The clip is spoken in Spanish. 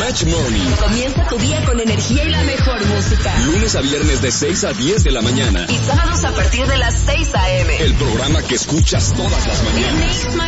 Match Morning. Comienza tu día con energía y la mejor música. Lunes a viernes de 6 a 10 de la mañana. Y sábados a partir de las 6 a.m. El programa que escuchas todas las mañanas.